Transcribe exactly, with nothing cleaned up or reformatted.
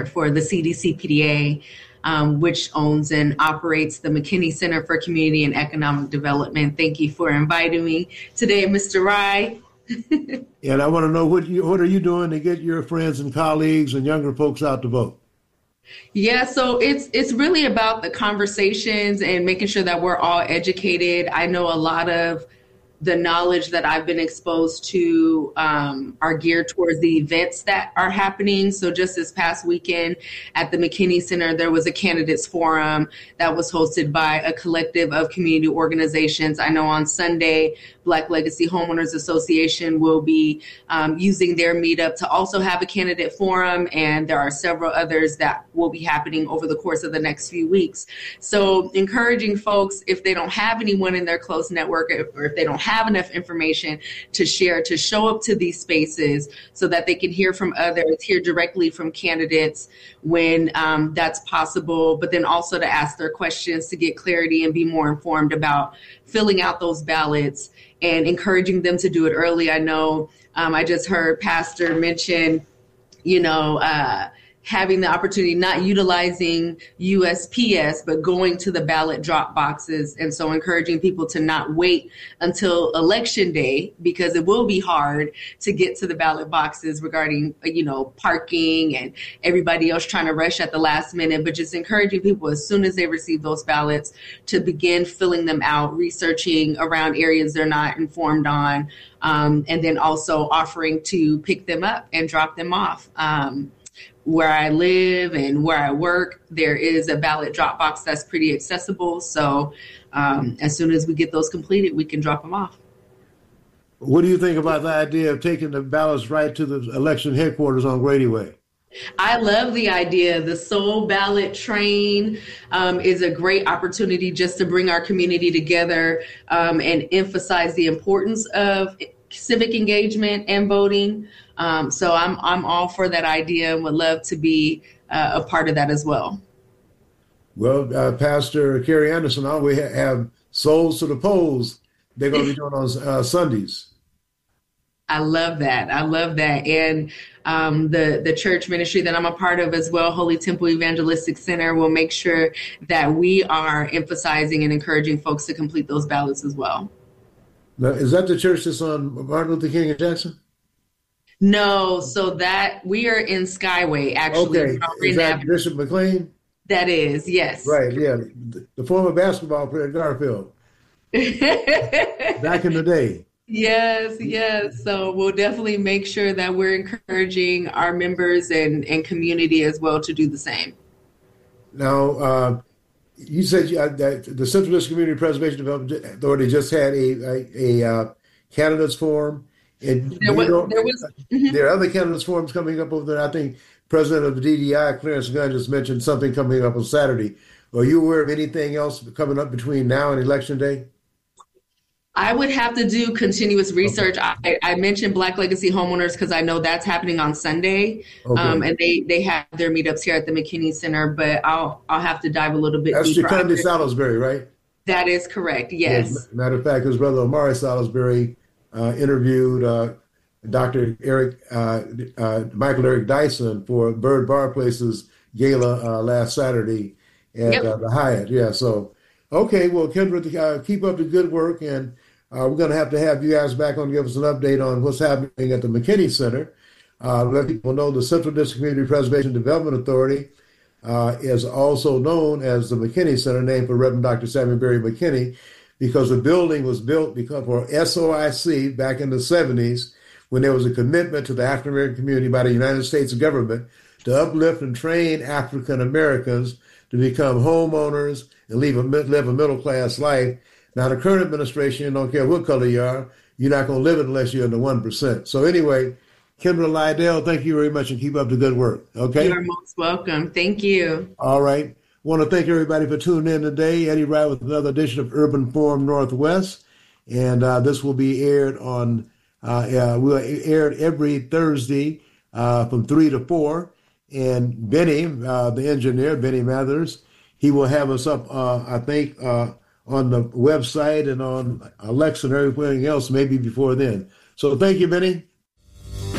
Center for the C D C P D A, um, which owns and operates the McKinney Center for Community and Economic Development. Thank you for inviting me today, Mister Rye. And I want to know what you, what are you doing to get your friends and colleagues and younger folks out to vote? Yeah, so it's it's really about the conversations and making sure that we're all educated. I know a lot of the knowledge that I've been exposed to um, are geared towards the events that are happening. So just this past weekend at the McKinney Center, there was a candidates forum that was hosted by a collective of community organizations. I know on Sunday, Black Legacy Homeowners Association will be um, using their meetup to also have a candidate forum. And there are several others that will be happening over the course of the next few weeks. So encouraging folks, if they don't have anyone in their close network, or if they don't have enough information to share, to show up to these spaces so that they can hear from others, hear directly from candidates when um, that's possible, but then also to ask their questions to get clarity and be more informed about filling out those ballots and encouraging them to do it early. I know um, I just heard Pastor mention, you know, uh, having the opportunity, not utilizing U S P S, but going to the ballot drop boxes. And so encouraging people to not wait until election day, because it will be hard to get to the ballot boxes regarding, you know, parking and everybody else trying to rush at the last minute, but just encouraging people as soon as they receive those ballots to begin filling them out, researching around areas they're not informed on, um, and then also offering to pick them up and drop them off. Um, Where I live and where I work, there is a ballot drop box that's pretty accessible. So um, as soon as we get those completed, we can drop them off. What do you think about the idea of taking the ballots right to the election headquarters on Grady Way? I love the idea. The Soul Ballot Train um, is a great opportunity just to bring our community together um, and emphasize the importance of civic engagement and voting. Um, so I'm I'm all for that idea and would love to be uh, a part of that as well. Well, uh, Pastor Kerry Anderson, I we have Souls to the Polls. They're going to be doing on uh, Sundays. I love that. I love that. And um, the, the church ministry that I'm a part of as well, Holy Temple Evangelistic Center, will make sure that we are emphasizing and encouraging folks to complete those ballots as well. Now, is that the church that's on Martin Luther King and Jackson? No, so that we are in Skyway, actually. Okay, is that Avenue. Bishop McLean? That is, yes. Right, yeah, the, the former basketball player Garfield. Back in the day. Yes, yes. So we'll definitely make sure that we're encouraging our members and, and community as well to do the same. Now, uh, you said uh, that the Central District Community Preservation Development Authority just had a, a, a uh, candidates forum. And there, was, know, there, was, mm-hmm. there are other candidates forums coming up over there. I think President of the D D I, Clarence Gunn, just mentioned something coming up on Saturday. Are you aware of anything else coming up between now and Election Day? I would have to do continuous research. Okay. I, I mentioned Black Legacy Homeowners because I know that's happening on Sunday, okay. um, and they, they have their meetups here at the McKinney Center. But I'll I'll have to dive a little bit that's deeper. That's Chicondi Salisbury, right? That is correct. Yes. yes. Matter of fact, his brother Omari Salisbury uh, interviewed uh, Doctor Eric uh, uh, Michael Eric Dyson for Bird Bar Place's gala uh, last Saturday at yep. uh, the Hyatt. Yeah. So okay. Well, Kendra, uh, keep up the good work and. Uh, we're going to have to have you guys back on to give us an update on what's happening at the McKinney Center. Uh, let people know the Central District Community Preservation Development Authority uh, is also known as the McKinney Center, named for Reverend Doctor Samuel Berry McKinney, because the building was built because for S O I C back in the seventies, when there was a commitment to the African American community by the United States government to uplift and train African Americans to become homeowners and live a, live a middle class life. Now, the current administration, don't care what color you are, you're not going to live it unless you're in the one percent. So anyway, Kendra Lydell, thank you very much and keep up the good work. Okay? You're most welcome. Thank you. All right. Want to thank everybody for tuning in today. Eddie Wright with another edition of Urban Forum Northwest. And uh, this will be aired on, uh, uh, we'll air it every Thursday uh, from three to four. And Benny, uh, the engineer, Benny Mathers, he will have us up, uh, I think, uh, on the website and on Alexa and everything else, maybe before then. So thank you, Benny.